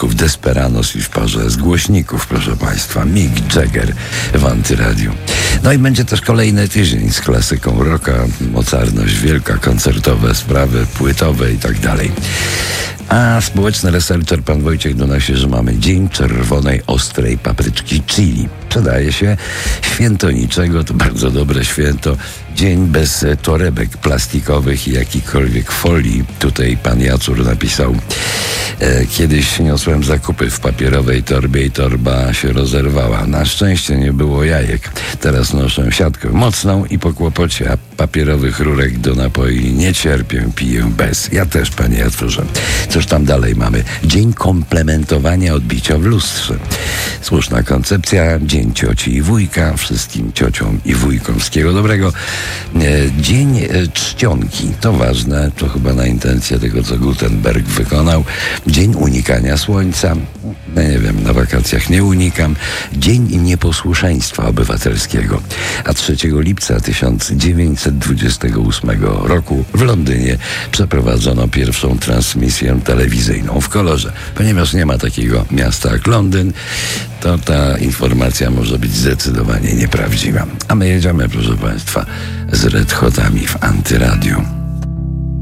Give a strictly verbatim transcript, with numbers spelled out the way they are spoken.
głośników Desperados i w parze z głośników, proszę Państwa, Mick Jagger w Antyradiu. No i będzie też kolejny tydzień z klasyką rocka, mocarność wielka, koncertowe sprawy, płytowe i tak dalej. A społeczny researcher pan Wojciech donosi, że mamy Dzień Czerwonej Ostrej Papryczki Chili. Przydaje się święto niczego, to bardzo dobre święto. Dzień bez torebek plastikowych i jakichkolwiek folii. Tutaj pan Jacur napisał: e, kiedyś niosłem zakupy w papierowej torbie i torba się rozerwała. Na szczęście nie było jajek. Teraz noszę siatkę mocną i po kłopocie, a papierowych rurek do napoi nie cierpię, piję bez. Ja też, panie Jacurze. Cóż tam dalej mamy? Dzień komplementowania odbicia w lustrze. Słuszna koncepcja. Dzień cioci i wujka. Wszystkim ciociom i wujkom wszystkiego dobrego. Dzień czcionki. To ważne. To chyba na intencję tego, co Gutenberg wykonał. Dzień unikania słońca. No nie wiem, na wakacjach nie unikam. Dzień nieposłuszeństwa obywatelskiego. A trzeciego lipca tysiąc dziewięćset dwudziestego ósmego roku w Londynie przeprowadzono pierwszą transmisję telewizyjną w kolorze. Ponieważ nie ma takiego miasta jak Londyn, to ta informacja może być zdecydowanie nieprawdziwa. A my jedziemy, proszę Państwa, z Red Hotami w Antyradiu.